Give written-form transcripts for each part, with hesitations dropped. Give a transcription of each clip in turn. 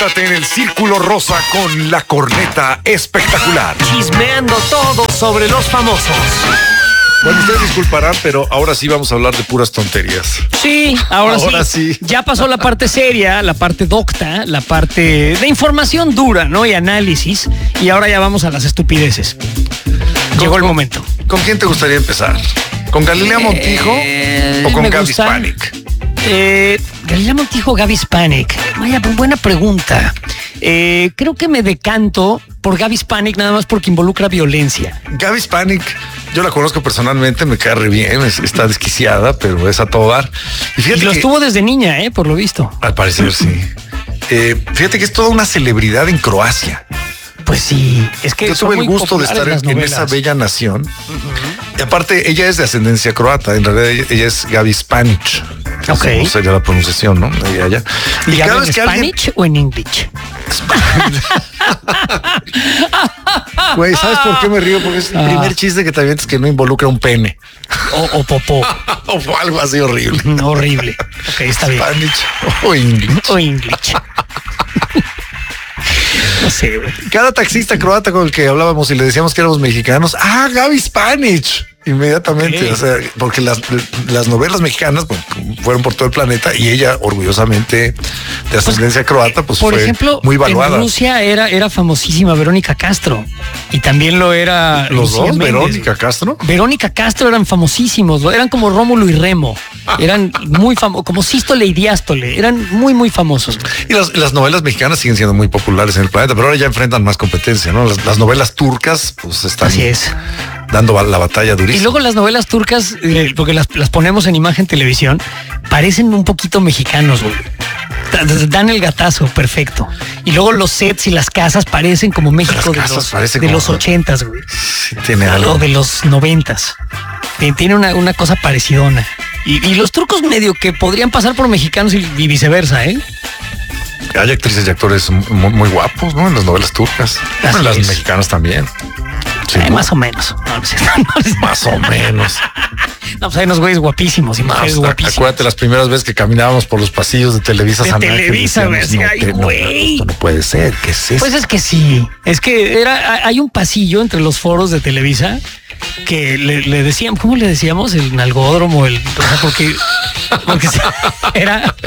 Siéntate en el círculo rosa con la corneta espectacular. Chismeando todo sobre los famosos. Bueno, ustedes disculparán, pero ahora sí vamos a hablar de puras tonterías. Sí, ahora sí. Ya pasó la parte seria, la parte docta, la parte de información dura, ¿no? Y análisis. Y ahora ya vamos a las estupideces. Llegó el momento. ¿Con quién te gustaría empezar? ¿Con Galilea Montijo o con Gaby Spanik? Galilea Montijo o Gaby Spanik. Vaya, buena pregunta. Creo que me decanto por Gaby Spanik nada más porque involucra violencia. Gaby Spanik, yo la conozco personalmente, me cae re bien, está desquiciada, pero es a todo dar. Y lo estuvo desde niña, por lo visto. Al parecer sí. Fíjate que es toda una celebridad en Croacia. Pues sí, es que yo tuve el gusto de estar en esa bella nación. Y aparte, ella es de ascendencia croata. En realidad, ella es Gaby Spanik. Ok. No sería la pronunciación, ¿no? Ella. ¿Y cada vez que Spanish o en English? Güey, ¿sabes por qué me río? Porque es el primer chiste que también es que no involucra un pene. O popó. O algo así horrible. Horrible. Ok, está bien. Spanish o English. O English. No sé, güey. Cada taxista croata con el que hablábamos y le decíamos que éramos mexicanos, Gaby Spanik. Inmediatamente, okay. O sea, porque las novelas mexicanas fueron por todo el planeta y ella, orgullosamente de ascendencia croata, pues por fue ejemplo, muy valuada. En Rusia era famosísima Verónica Castro y también lo era los Lucía dos, Méndez. Verónica Castro. Verónica Castro eran famosísimos, eran como Rómulo y Remo, eran muy famosos, como Sístole y Diástole, eran muy, muy famosos. Y las novelas mexicanas siguen siendo muy populares en el planeta, pero ahora ya enfrentan más competencia, ¿no? Las novelas turcas, pues están dando la batalla durísima. Y luego las novelas turcas, porque las ponemos en imagen televisión, parecen un poquito mexicanos, güey. Dan el gatazo, perfecto. Y luego los sets y las casas parecen como México de los 80s, güey. Sí, tiene algo. O de los 90s. Tiene una cosa parecidona. Y los turcos medio que podrían pasar por mexicanos y viceversa, ¿eh? Hay actrices y actores muy guapos, ¿no? En las novelas turcas. En las mexicanas también. Sí, más o menos. Más o menos. No, pues hay unos güeyes guapísimos y mujeres guapísimas. Acuérdate las primeras veces que caminábamos por los pasillos de Televisa San Ángel. Televisa, güey. Esto no puede ser. ¿Qué es eso? Pues es que sí. Es que hay un pasillo entre los foros de Televisa que le decían, ¿cómo le decíamos? El nalgódromo, o sea, porque era...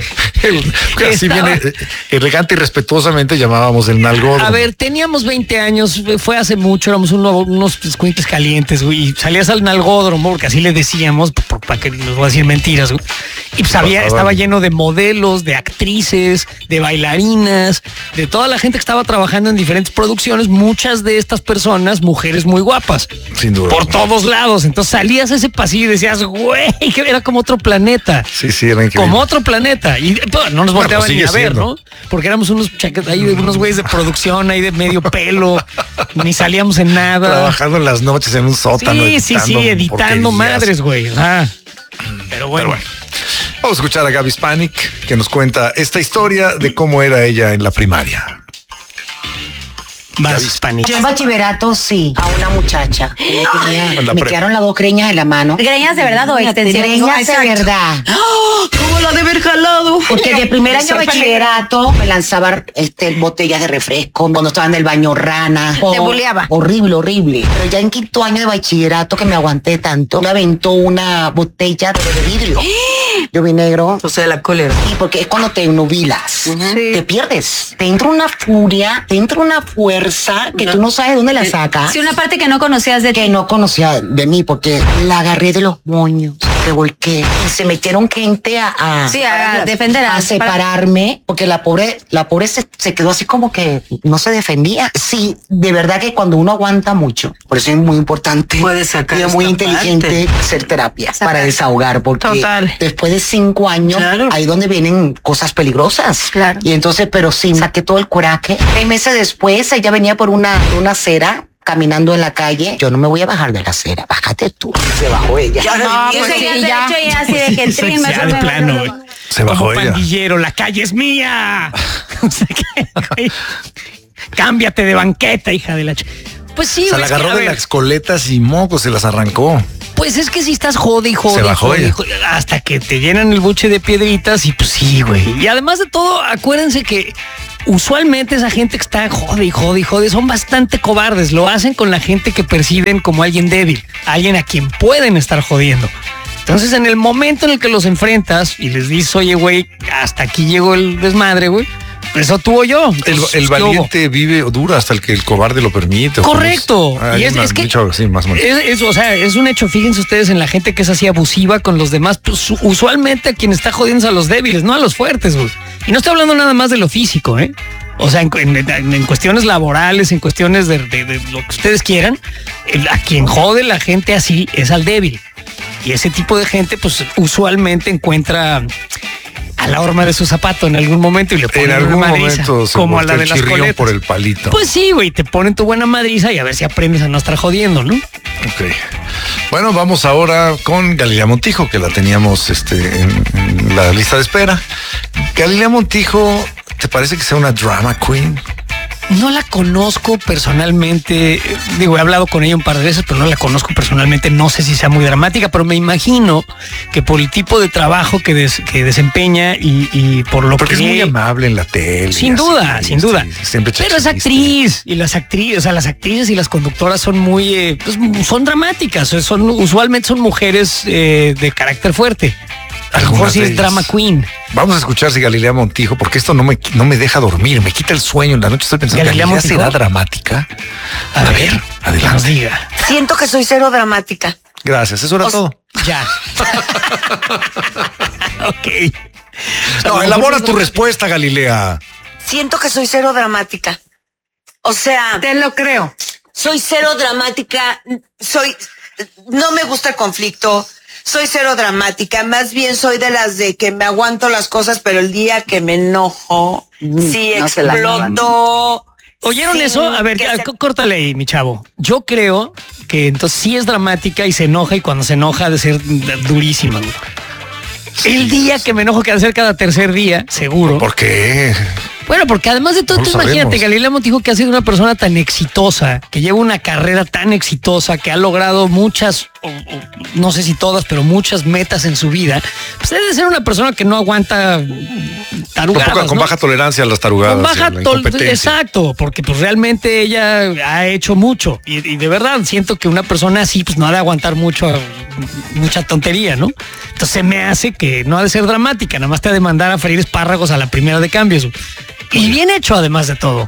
Así viene, elegante y respetuosamente llamábamos el nalgódromo. A ver, teníamos 20 años, fue hace mucho, éramos unos escuincles calientes, güey, y salías al nalgódromo, porque así le decíamos, para que nos voy a decir mentiras, güey. Y pues estaba lleno de modelos, de actrices, de bailarinas, de toda la gente que estaba trabajando en diferentes producciones, muchas de estas personas, mujeres muy guapas. Sin duda. Por todos lados. Entonces salías a ese pasillo y decías, güey, que era como otro planeta. Sí, era increíble. Como otro planeta. Y no nos volteaban ni a ver, ¿no? Porque éramos unos güeyes de producción ahí de medio pelo, ni salíamos en nada. Trabajando en las noches en un sótano. Sí, editando madres, güey. Pero bueno. Vamos a escuchar a Gaby Spanik, que nos cuenta esta historia de cómo era ella en la primaria. Yo en bachillerato sí, a una muchacha. Me quedaron las dos greñas en la mano. ¿Greñas de verdad o extensiones? Greñas de verdad. ¿Cómo la de haber jalado? Porque de primer año de bachillerato me lanzaban botellas de refresco cuando estaba en el baño rana. Te buleaba. Horrible. Pero ya en quinto año de bachillerato que me aguanté tanto, me aventó una botella de vidrio. Yo vi negro. O sea, la cólera. Sí, porque es cuando te nubilas. Te pierdes. Te entra una furia, te entra una fuerza que tú no sabes de dónde la sacas. Sí, una parte que no conocías de ti. Que no conocía de mí, porque la agarré de los moños, te volqué y se metieron gente a defender, a separarme, porque la pobre se quedó así como que no se defendía. Sí, de verdad que cuando uno aguanta mucho, por eso es muy importante. Puede sacar. Y es muy inteligente hacer terapia para desahogar, porque después de 5 años, ahí donde vienen cosas peligrosas. Claro. Y entonces, pero sí, saqué todo el coraje. 6 meses después, ella venía por una acera, caminando en la calle. Yo no me voy a bajar de la acera, bájate tú. Se bajó ella. De plano, güey. Se bajó ella. Pandillero, la calle es mía. No sé qué, güey. Cámbiate de banqueta, hija de la... Pues sí, se la agarró de las coletas y mocos, se las arrancó. Pues es que si estás jode y jode, se bajó ella. Hasta que te llenan el buche de piedritas y pues sí, güey. Y además de todo, acuérdense que usualmente esa gente que está jode y jode y jode son bastante cobardes. Lo hacen con la gente que perciben como alguien débil, alguien a quien pueden estar jodiendo. Entonces, en el momento en el que los enfrentas y les dices, oye, güey, hasta aquí llegó el desmadre, güey, eso tuvo yo. Entonces, El valiente vive o dura hasta el que el cobarde lo permite. Correcto. Y es que sí, más o menos. O sea, es un hecho. Fíjense ustedes en la gente que es así abusiva con los demás. Pues usualmente a quien está jodiendo es a los débiles, no a los fuertes, güey. Y no estoy hablando nada más de lo físico, ¿eh? O sea, en cuestiones laborales, en cuestiones de lo que ustedes quieran, a quien jode la gente así es al débil. Y ese tipo de gente, pues usualmente encuentra a la horma de su zapato en algún momento y le ponen una madriza, como a la de las coletas. Por el palito. Pues sí, güey, te ponen tu buena madriza y a ver si aprendes a no estar jodiendo, ¿no? Ok. Bueno, vamos ahora con Galilea Montijo, que la teníamos en la lista de espera. Galilea Montijo, ¿te parece que sea una drama queen? No la conozco personalmente, digo, he hablado con ella un par de veces, pero no la conozco personalmente, no sé si sea muy dramática, pero me imagino que por el tipo de trabajo que desempeña y por lo porque que... es muy amable en la tele. Sin duda. Siempre pero es actriz, y las actrices y las conductoras son muy, pues, son dramáticas, usualmente son mujeres de carácter fuerte. A lo mejor sí es drama queen. Vamos a escuchar si Galilea Montijo, porque esto no me deja dormir, me quita el sueño en la noche. Estoy pensando, ¿Galilea será dramática? A ver, adelante. Nos diga. Siento que soy cero dramática. Gracias, eso era todo. Ya. Ok. No, elabora tu respuesta, Galilea. Siento que soy cero dramática. O sea, Te lo creo. soy cero dramática. No me gusta el conflicto. Soy cero dramática, más bien soy de las de que me aguanto las cosas, pero el día que me enojo, sí no se la exploto. ¿Oyeron eso? A ver, córtale ahí, mi chavo. Yo creo que entonces sí es dramática y se enoja, y cuando se enoja ha de ser durísima. Sí, el día que me enojo, que ha de ser cada tercer día, seguro. ¿Por qué? Bueno, porque además de todo, tú imagínate, Galilea Montijo, que ha sido una persona tan exitosa, que lleva una carrera tan exitosa, que ha logrado muchas, no sé si todas, pero muchas metas en su vida, pues debe ser una persona que no aguanta tarugadas, con baja tolerancia a las tarugadas. Con baja tolerancia. Exacto, porque pues realmente ella ha hecho mucho. Y de verdad siento que una persona así pues no ha de aguantar mucha tontería, ¿no? Entonces se me hace que no ha de ser dramática, nada más te ha de mandar a freír espárragos a la primera de cambios. Y bien hecho, además de todo.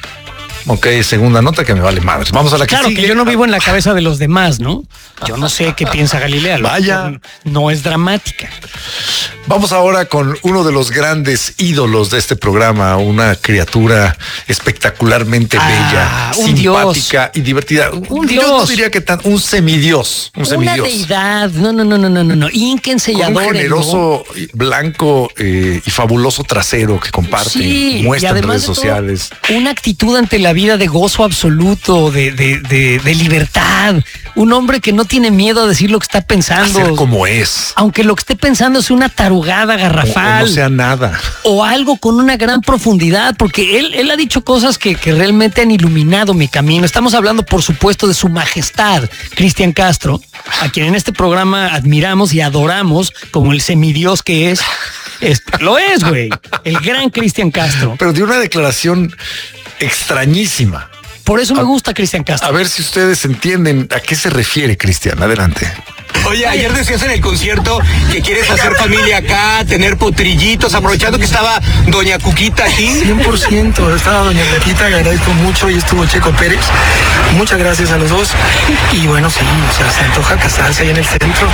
Ok, segunda nota que me vale madres. Vamos a la que Claro, sigue. que yo no vivo en la cabeza de los demás, ¿no? Yo no sé qué piensa Galilea. Vaya. No es dramática. Vamos ahora con uno de los grandes ídolos de este programa, una criatura espectacularmente bella, un simpática dios. Y divertida. Un Yo dios. no diría que un semidios. Una deidad. No. Ínquense y con un adórenlo. generoso, blanco y fabuloso trasero que comparte, Sí, muestra en además redes sociales. Una actitud ante la vida de gozo absoluto, de libertad. Un hombre que no tiene miedo a decir lo que está pensando. Ser como es. Aunque lo que esté pensando es una tarugada garrafal. O no sea nada. O algo con una gran profundidad, porque él ha dicho cosas que realmente han iluminado mi camino. Estamos hablando, por supuesto, de su majestad, Cristian Castro, a quien en este programa admiramos y adoramos como el semidios que es. Lo es, güey. El gran Cristian Castro. Pero dio una declaración extrañísima. Por eso me gusta Cristian Castro. A ver si ustedes entienden a qué se refiere, Cristian. Adelante. Oye, ayer decías en el concierto que quieres hacer familia acá, tener potrillitos, aprovechando que estaba doña Cuquita aquí. 100%, estaba doña Cuquita, le agradezco mucho, y estuvo Checo Pérez. Muchas gracias a los dos. Y bueno, sí, o sea, se antoja casarse ahí en el centro.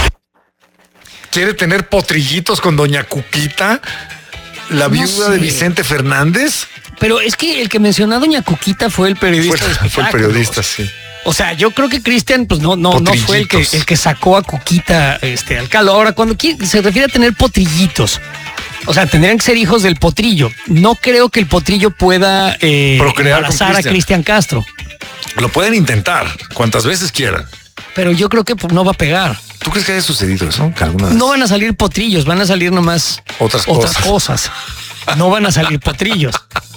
¿Quiere tener potrillitos con doña Cuquita? ¿La viuda de Vicente Fernández? Pero es que el que mencionó a doña Cuquita fue el periodista de espectáculos. Fue el periodista, sí. O sea, yo creo que Cristian pues no fue el que sacó a Cuquita al calo. Ahora, cuando se refiere a tener potrillitos, o sea, tendrían que ser hijos del potrillo. No creo que el potrillo pueda embarazar a Cristian Castro. Lo pueden intentar cuantas veces quieran. Pero yo creo que pues, no va a pegar. ¿Tú crees que haya sucedido eso? No van a salir potrillos, van a salir nomás otras cosas. No van a salir potrillos.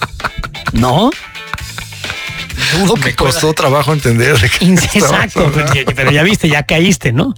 ¿No? Dudo que me costó trabajo entender de qué exacto, pero ya viste, ya caíste, ¿no?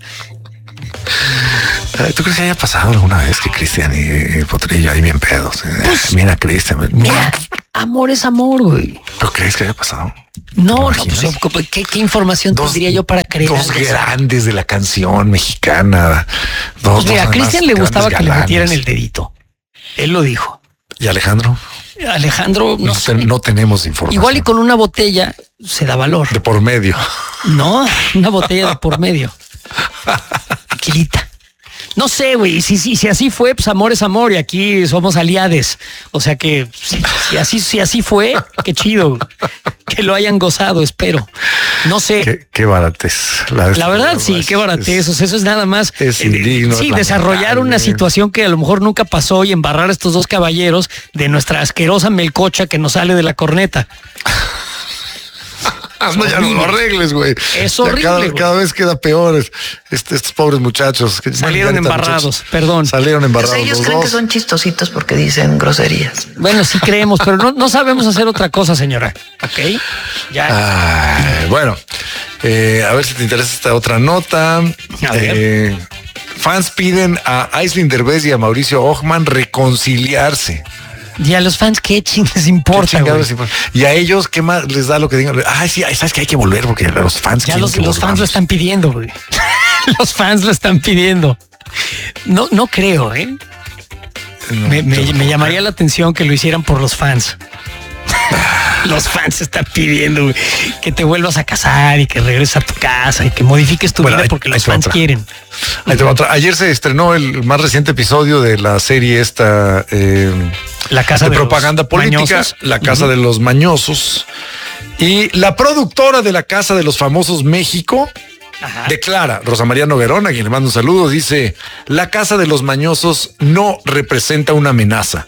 ¿Tú crees que haya pasado alguna vez que Cristian y Potrillo ahí bien pedos? Pues, mira, Cristian. Mira, a amor es amor, güey. ¿Pero crees que haya pasado? No, pues, ¿qué información tendría yo para creer? Dos grandes de la canción mexicana. Pues mira, a Cristian le gustaba que le metieran el dedito. Él lo dijo. ¿Y Alejandro? Alejandro, no sé. No tenemos información. Igual y con una botella se da valor. De por medio. No, una botella de por medio. Tranquilita. No sé, güey, si así fue, pues amor es amor y aquí somos aliades. O sea que si así fue, qué chido. Que lo hayan gozado, espero. No sé. Qué baratez. La verdad, sí, qué baratez. O sea, eso es nada más. Es indigno. Sí, desarrollar una situación que a lo mejor nunca pasó y embarrar a estos dos caballeros de nuestra asquerosa melcocha que nos sale de la corneta. No, ya no lo arregles, güey. Es horrible. Cada vez queda peor. Estos pobres muchachos. Salieron embarrados, perdón. Salieron embarrados. Pues ellos creen que son chistositos porque dicen groserías. Bueno, sí creemos, pero no sabemos hacer otra cosa, señora. ¿Ok? Ya. Bueno, a ver si te interesa esta otra nota. A ver. Fans piden a Aislinn Derbez y a Mauricio Ockman reconciliarse. Y a los fans, ¿qué les importa, güey? Y a ellos, ¿qué más les da lo que digan? Ay, sí, sabes que hay que volver porque los fans... Ya los fans lo están pidiendo, güey. Los fans lo están pidiendo. No creo, ¿eh? No, me llamaría la atención que lo hicieran por los fans. Los fans están pidiendo, güey, que te vuelvas a casar y que regreses a tu casa y que modifiques tu vida porque los fans quieren. Ayer se estrenó el más reciente episodio de la serie esta... La casa de propaganda política, mañosos. La casa de los mañosos. Y la productora de la Casa de los Famosos México declara, Rosa María Noguerón, a quien le mando un saludo, dice: la Casa de los Mañosos no representa una amenaza.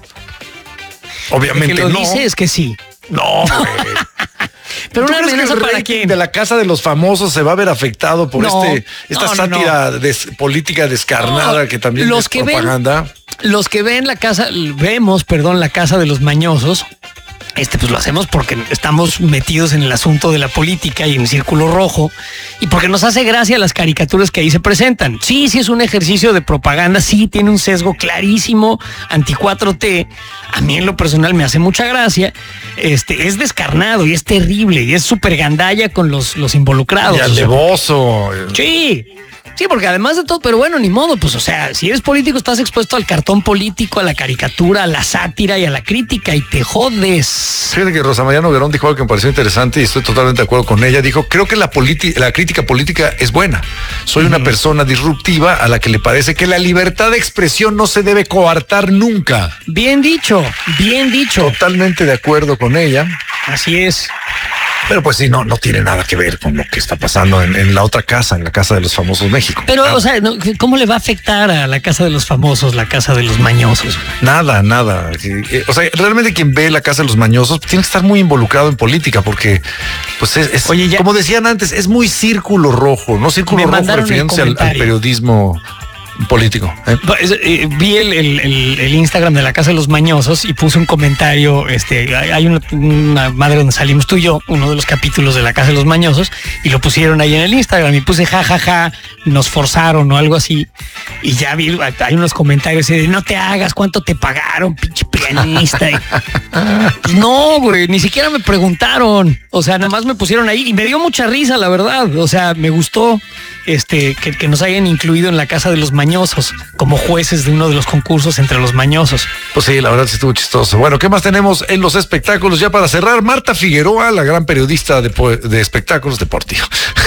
Obviamente que lo no. Dice es que sí. No, güey. Pero una amenaza para quién. De la Casa de los Famosos se va a ver afectado por esta sátira política descarnada que también es propaganda. Los que ven la Casa de los Mañosos, pues lo hacemos porque estamos metidos en el asunto de la política y en el círculo rojo y porque nos hace gracia las caricaturas que ahí se presentan. Sí es un ejercicio de propaganda, sí tiene un sesgo clarísimo anti-4T. A mí en lo personal me hace mucha gracia. Es descarnado y es terrible y es súper gandalla con los involucrados. Y alevoso. Sí, porque además de todo, pero bueno, ni modo, pues o sea, si eres político estás expuesto al cartón político, a la caricatura, a la sátira y a la crítica y te jodes. Fíjate que Rosa María Noguerón dijo algo que me pareció interesante y estoy totalmente de acuerdo con ella. Dijo, creo que la crítica política es buena. Soy una persona disruptiva a la que le parece que la libertad de expresión no se debe coartar nunca. Bien dicho, bien dicho. Totalmente de acuerdo con ella. Así es. Pero pues sí, no tiene nada que ver con lo que está pasando en la otra casa, en la Casa de los Famosos México. Pero, o sea, ¿cómo le va a afectar a la Casa de los Famosos, la Casa de los Mañosos? Nada. O sea, realmente quien ve la Casa de los Mañosos tiene que estar muy involucrado en política porque, pues Oye, como decían antes, es muy círculo rojo, ¿no? Círculo rojo refiriéndose al periodismo político. Vi el Instagram de la Casa de los Mañosos y puse un comentario. Hay una madre donde salimos tú y yo, uno de los capítulos de la Casa de los Mañosos, y lo pusieron ahí en el Instagram y puse jajaja, nos forzaron o algo así. Y ya vi, hay unos comentarios de no te hagas, cuánto te pagaron, pinche pianista. No, güey, ni siquiera me preguntaron. O sea, nada más me pusieron ahí y me dio mucha risa, la verdad. O sea, me gustó que nos hayan incluido en la Casa de los Mañosos como jueces de uno de los concursos entre los mañosos. Pues sí, la verdad sí estuvo chistoso. Bueno, ¿qué más tenemos en los espectáculos? Ya para cerrar, Marta Figueroa, la gran periodista de espectáculos deportivos.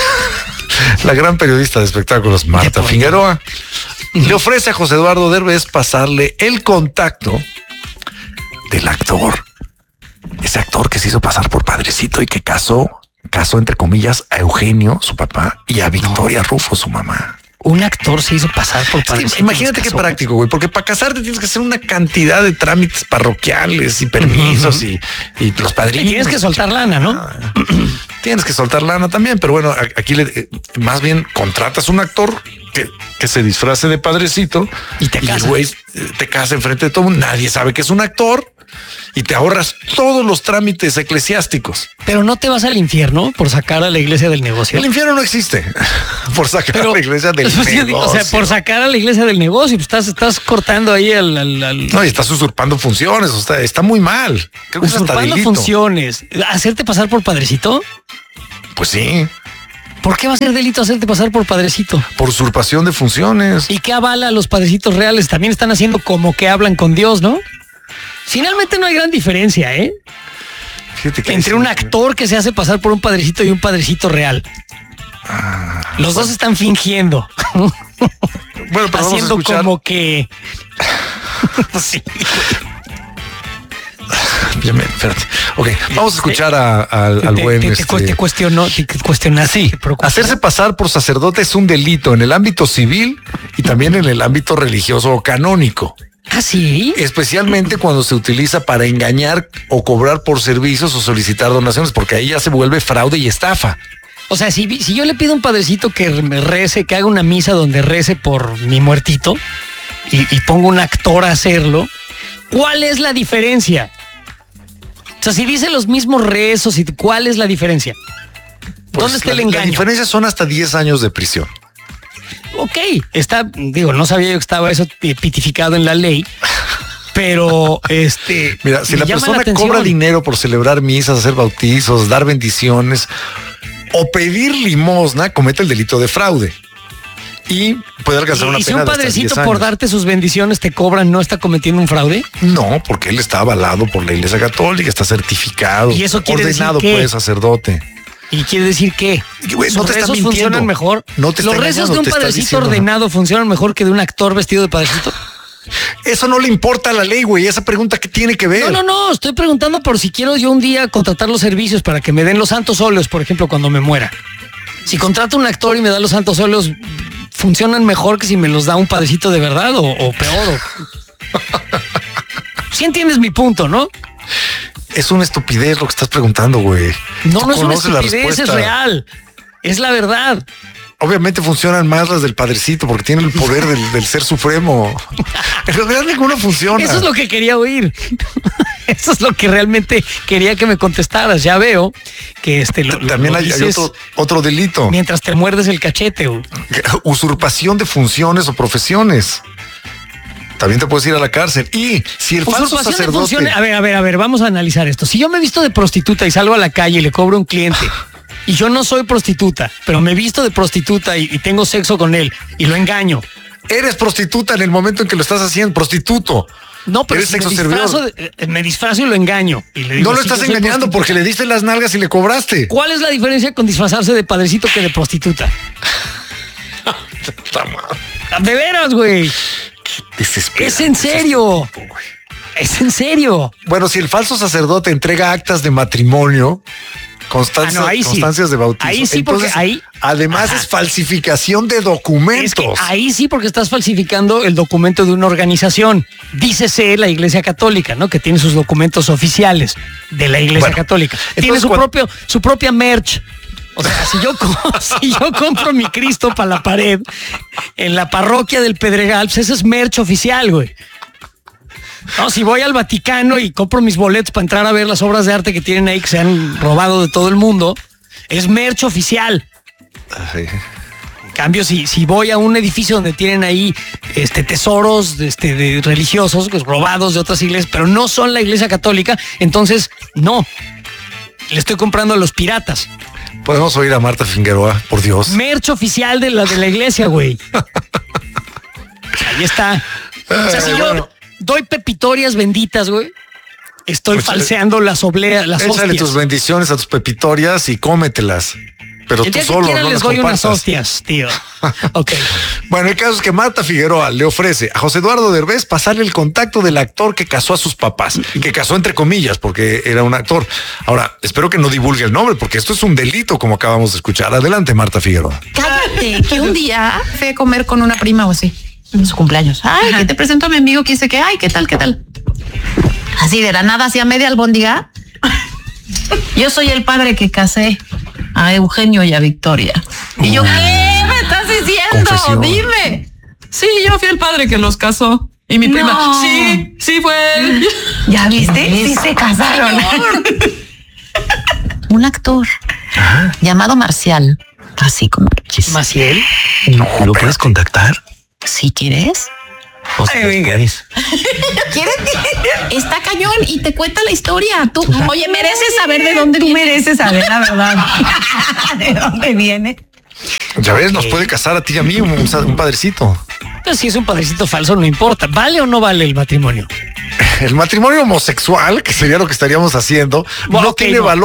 La gran periodista de espectáculos, Marta Figueroa, le ofrece a José Eduardo Derbez pasarle el contacto del actor. Ese actor que se hizo pasar por padrecito y que casó entre comillas a Eugenio, su papá, y a Victoria Rufo, su mamá. Un actor se hizo pasar por padrecito. Imagínate qué práctico, güey, porque para casarte tienes que hacer una cantidad de trámites parroquiales y permisos y los padrinos. Y tienes que soltar lana, ¿no? Tienes que soltar lana también, pero bueno, aquí más bien contratas un actor que se disfrace de padrecito y el güey te casa enfrente de todo. Nadie sabe que es un actor. y te ahorras todos los trámites eclesiásticos. Pero no te vas al infierno por sacar a la iglesia del negocio. El infierno no existe por sacar a la iglesia del negocio. O sea, por sacar a la iglesia del negocio, pues estás cortando ahí al... No, y estás usurpando funciones, o sea, está muy mal. Creo que es hasta usurpando delito. funciones. ¿Hacerte pasar por padrecito? Pues sí, ¿Por qué va a ser delito hacerte pasar por padrecito? por usurpación de funciones. ¿Y qué avala a los padrecitos reales? También están haciendo como que hablan con Dios, ¿no? Finalmente no hay gran diferencia, ¿eh? Fíjate que Entre un actor que se hace pasar por un padrecito y un padrecito real. Los dos están fingiendo. Bueno, pero vamos a haciendo escuchar. como que... Sí. Espérate. Ok, vamos a escuchar al buen... Te cuestionaste. Sí, hacerse pasar por sacerdote es un delito en el ámbito civil y también en el ámbito religioso o canónico. ¿Ah, sí? Especialmente cuando se utiliza para engañar o cobrar por servicios o solicitar donaciones, porque ahí ya se vuelve fraude y estafa. O sea, si yo le pido a un padrecito que me rece, que haga una misa donde rece por mi muertito y pongo un actor a hacerlo, ¿cuál es la diferencia? O sea, si dice los mismos rezos, ¿cuál es la diferencia? ¿Dónde está el engaño? La diferencia son hasta 10 años de prisión. Ok, no sabía yo que estaba eso pitificado en la ley, pero Mira, si me la llama persona atención. cobra dinero por celebrar misas, hacer bautizos, dar bendiciones o pedir limosna, comete el delito de fraude y puede alcanzar una ¿Y si pena un de hasta 10 padrecito años. por darte sus bendiciones te cobran, no está cometiendo un fraude? No, porque él está avalado por la Iglesia Católica, está certificado, ¿Y eso quiere ordenado decir qué? pues sacerdote. ¿Y quiere decir qué? Güey, no ¿Los te está rezos mintiendo. funcionan mejor? No te está ¿Los rezos engañando, de un te está padrecito diciendo. ordenado funcionan mejor que de un actor vestido de padrecito? Eso no le importa a la ley, güey. Esa pregunta, ¿qué tiene que ver? No, estoy preguntando por si quiero yo un día contratar los servicios para que me den los santos óleos, por ejemplo, cuando me muera. Si contrato un actor y me da los santos óleos, ¿funcionan mejor que si me los da un padrecito de verdad o peor? Sí entiendes mi punto, ¿no? Es una estupidez lo que estás preguntando, güey. No Tú es una conoces la estupidez, es respuesta. real. Es la verdad. Obviamente funcionan más las del padrecito porque tiene el poder del ser supremo. En realidad ninguno funciona. Eso es lo que quería oír. Eso es lo que realmente quería que me contestaras. Ya veo que También hay dices otro delito. mientras te muerdes el cachete. Güey. Usurpación de funciones o profesiones. También te puedes ir a la cárcel. Y si el falso Usurpación de sacerdote... funciones. A ver, vamos a analizar esto. Si yo me visto de prostituta y salgo a la calle y le cobro a un cliente y yo no soy prostituta, pero me visto de prostituta y tengo sexo con él y lo engaño. Eres prostituta en el momento en que lo estás haciendo, prostituto. No, pero Eres si sexoservidor. me disfrazo y lo engaño. Y le digo, No lo sí, estás yo soy engañando prostituta. porque le diste las nalgas y le cobraste. ¿Cuál es la diferencia con disfrazarse de padrecito que de prostituta? De veras, güey. Es en serio. Es en serio. Bueno, si el falso sacerdote entrega actas de matrimonio, constancias de bautismo. Ahí sí, porque entonces, ahí... además Ajá. es falsificación de documentos. Es que ahí sí, porque estás falsificando el documento de una organización. Dícese la Iglesia Católica, ¿no? Que tiene sus documentos oficiales de la Iglesia Católica. Tiene su propia merch. O sea, si yo compro mi Cristo para la pared en la parroquia del Pedregal, pues ese es merch oficial, güey. No, si voy al Vaticano y compro mis boletos para entrar a ver las obras de arte que tienen ahí que se han robado de todo el mundo, es merch oficial. Ay. En cambio, si voy a un edificio donde tienen ahí tesoros de religiosos pues, robados de otras iglesias, pero no son la Iglesia Católica, entonces no. Le estoy comprando a los piratas. Podemos oír a Marta Figueroa, por Dios. Merch oficial de la iglesia, güey. Ahí está. O sea, si yo doy pepitorias benditas, güey, estoy Pues, falseando las obleas, las Échale hostias. tus bendiciones a tus pepitorias y cómetelas. Pero El tú día que solo quieran no les las doy unas compartas. hostias, tío. Ok. Bueno, el caso es que Marta Figueroa le ofrece a José Eduardo Derbez pasarle el contacto del actor que casó a sus papás, que casó entre comillas porque era un actor. Ahora, espero que no divulgue el nombre porque esto es un delito como acabamos de escuchar. Adelante, Marta Figueroa. Cállate, que un día fui a comer con una prima o así, en su cumpleaños. Ay, que te presento a mi amigo que dice que, ay, ¿qué tal, qué tal? Así de la nada, hacia media albóndiga. Yo soy el padre que casé a Eugenio y a Victoria. Y yo, ¿qué me estás diciendo? Confesión. Dime. Sí, yo fui el padre que los casó. Y mi prima, sí fue él. ¿Ya viste? Sí se casaron. Un actor llamado Marcial, así como Maciel. ¿Lo puedes contactar? si quieres. ¿Quieres? Está cañón y te cuenta la historia. Tú, oye, mereces saber de dónde Tú viene. mereces saber la verdad. ¿De dónde viene? Ya ves, nos puede casar a ti y a mí un padrecito. Entonces, si es un padrecito falso, no importa. ¿Vale o no vale el matrimonio? El matrimonio homosexual, que sería lo que estaríamos haciendo, Bueno, no ok, tiene no. valor.